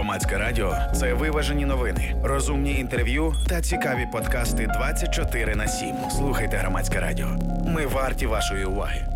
Громадське радіо – це виважені новини, розумні інтерв'ю та цікаві подкасти 24/7. Слухайте Громадське радіо. Ми варті вашої уваги.